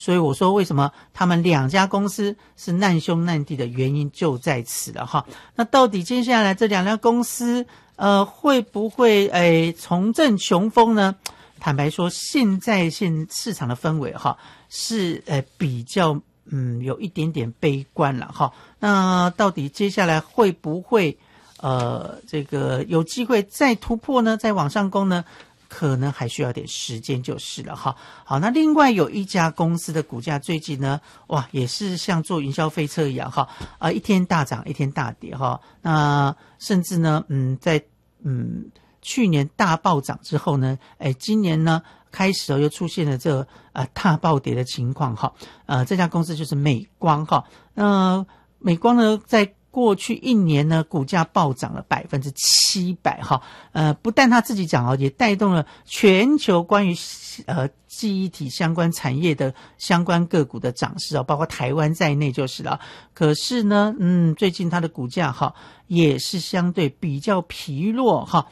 所以我说为什么他们两家公司是难兄难弟的原因就在此了哈。那到底接下来这两家公司会不会重振雄风呢？坦白说，现在市场的氛围哈是比较有一点点悲观了哈。那到底接下来会不会这个有机会再突破呢？再往上攻呢？可能还需要点时间就是了哈。好，那另外有一家公司的股价最近呢，哇，也是像坐云霄飞车一样哈，一天大涨一天大跌哈。那甚至呢，在去年大暴涨之后呢，今年呢开始又出现了这个大暴跌的情况哈。这家公司就是美光哈。美光呢在过去一年呢，股价暴涨了700%哈，不但他自己涨也带动了全球关于记忆体相关产业的相关个股的涨势包括台湾在内就是了。可是呢，最近它的股价也是相对比较疲弱哈，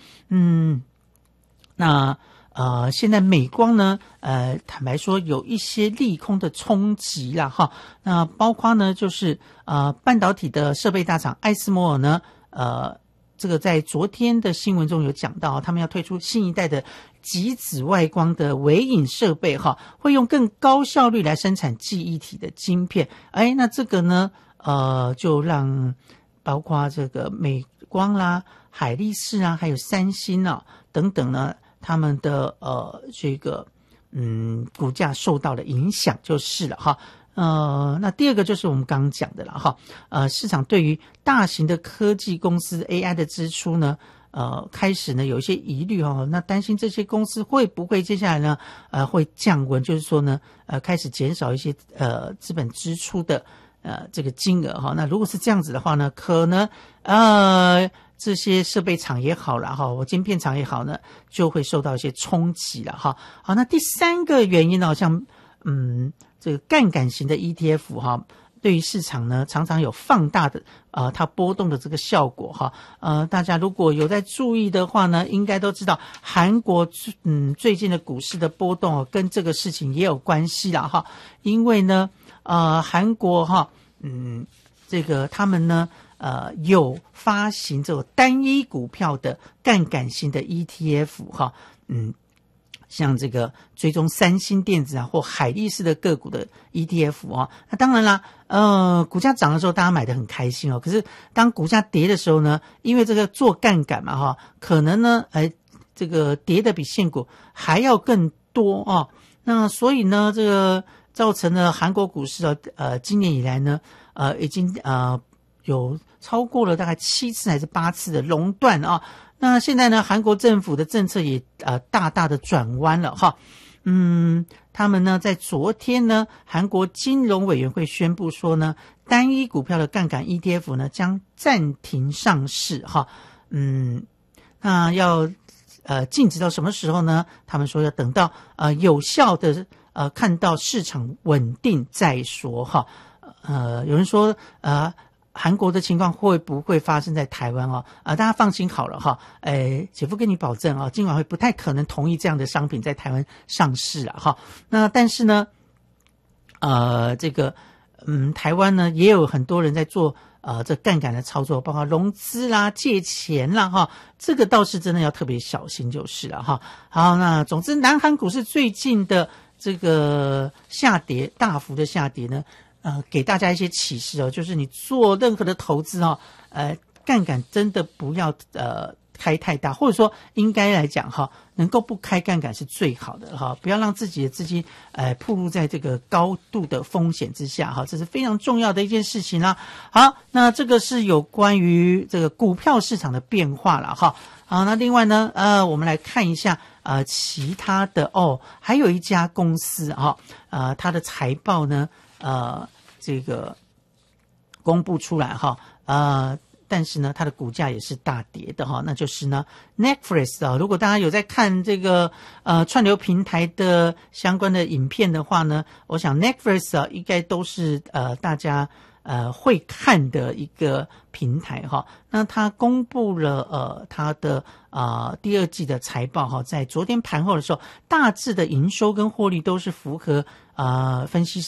那现在美光呢，坦白说有一些利空的冲击啦哈。那包括呢，就是半导体的设备大厂艾斯摩尔呢，这个在昨天的新闻中有讲到，他们要推出新一代的极紫外光的微影设备哈，会用更高效率来生产记忆体的晶片。那这个呢，就让包括这个美光啦、海力士啊，还有三星等等呢。他们的这个股价受到了影响就是了哈。那第二个就是我们刚刚讲的了哈。市场对于大型的科技公司 AI 的支出呢，开始呢有一些疑虑那担心这些公司会不会接下来呢会降温，就是说呢开始减少一些资本支出的这个金额哈。那如果是这样子的话呢，可能这些设备厂也好了我晶片厂也好呢，就会受到一些冲击了哈。好，那第三个原因呢，像这个杠杆型的 ETF 对于市场呢常常有放大的它波动的这个效果大家如果有在注意的话呢，应该都知道韩国最近的股市的波动跟这个事情也有关系啦哈。因为呢韩国这个他们呢有发行这种单一股票的杠杆型的 ETF 像这个追踪三星电子或海力士的个股的 ETF 那当然啦，股价涨的时候大家买得很开心可是当股价跌的时候呢，因为这个做杠杆嘛可能呢这个跌的比现股还要更多那所以呢，这个造成了韩国股市今年以来呢已经有超过了大概7次还是8次的熔断那现在呢，韩国政府的政策也大大的转弯了他们呢在昨天呢，韩国金融委员会宣布说呢，单一股票的杠杆 ETF 呢将暂停上市那要禁止到什么时候呢？他们说要等到有效的看到市场稳定再说有人说韩国的情况会不会发生在台湾大家放心好了姐夫跟你保证金管会不太可能同意这样的商品在台湾上市那但是呢这个台湾呢也有很多人在做这杠杆的操作，包括融资啦、借钱啦这个倒是真的要特别小心就是了好，那总之南韩股市最近的这个下跌，大幅的下跌呢给大家一些启示就是你做任何的投资杠杆真的不要开太大，或者说应该来讲能够不开杠杆是最好的不要让自己的资金暴露在这个高度的风险之下这是非常重要的一件事情啦。好，那这个是有关于这个股票市场的变化啦好，那另外呢我们来看一下其他的还有一家公司它的财报呢这个公布出来但是呢它的股价也是大跌的那就是呢 Netflix 如果大家有在看这个串流平台的相关的影片的话呢，我想 Netflix 应该都是大家会看的一个平台那他公布了他的第二季的财报在昨天盘后的时候，大致的营收跟获利都是符合分析